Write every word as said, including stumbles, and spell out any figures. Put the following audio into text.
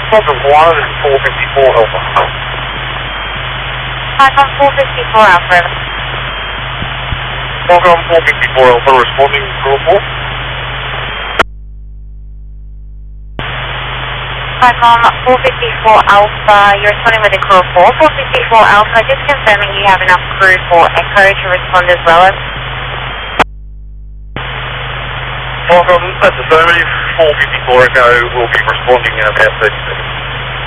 Welcome one and four fifty-four Alpha. Falcon four fifty-four Alpha. Welcome four fifty-four Alpha, responding crew four. Falcon four fifty-four Alpha, you're responding with a crew four. four fifty-four Alpha, just confirming you have enough crew for Echo to respond as well as. Welcome, that's affirmative. four fifty-four Echo will be responding in about thirty seconds.